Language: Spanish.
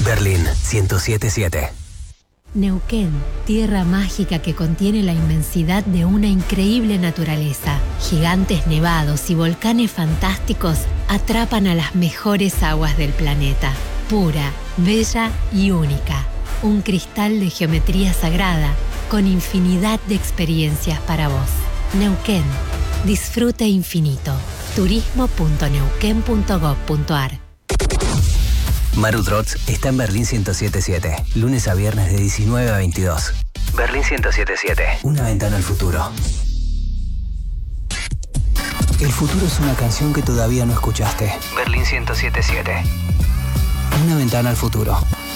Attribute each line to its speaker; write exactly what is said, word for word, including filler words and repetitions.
Speaker 1: Berlín ciento siete siete.
Speaker 2: Neuquén, tierra mágica que contiene la inmensidad de una increíble naturaleza. Gigantes nevados y volcanes fantásticos atrapan a las mejores aguas del planeta. Pura, bella y única. Un cristal de geometría sagrada con infinidad de experiencias para vos. Neuquén, disfrute infinito. turismo punto neuquén punto gob punto ar.
Speaker 1: Maru Trots está en Berlín ciento siete siete, lunes a viernes de diecinueve a veintidós. Berlín ciento siete siete, una ventana al futuro. El futuro es una canción que todavía no escuchaste. Berlín ciento siete siete, una ventana al futuro.